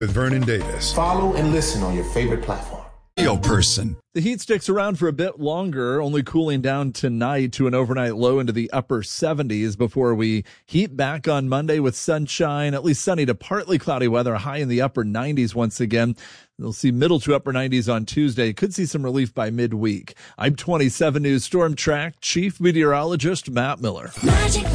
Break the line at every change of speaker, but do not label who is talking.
with Vernon Davis.
Follow and listen on your favorite platform.
Person.
The heat sticks around for a bit longer, only cooling down tonight to an overnight low into the upper 70s before we heat back on Monday with sunshine, at least sunny to partly cloudy weather, high in the upper 90s once again. We'll see middle to upper 90s on Tuesday. Could see some relief by midweek. I'm 27 News Storm Track Chief Meteorologist Matt Miller.